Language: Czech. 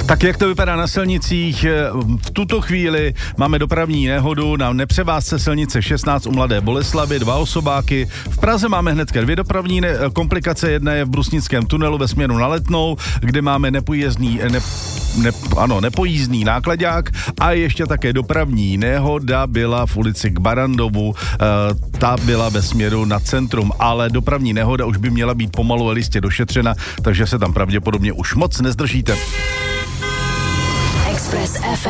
Tak jak to vypadá na silnicích? V tuto chvíli máme dopravní nehodu na nepřevázce silnice 16 u Mladé Boleslavi, 2 osobáky. V Praze máme hnedka 2 dopravní komplikace. Jedna je v Brusnickém tunelu ve směru na Letnou, kde máme nepojízdný náklaďák, a ještě také dopravní nehoda byla v ulici k Barandovu, ta byla ve směru na centrum, ale dopravní nehoda už by měla být pomalu a listě došetřena, takže se tam pravděpodobně už moc nezdržíte. Express FM.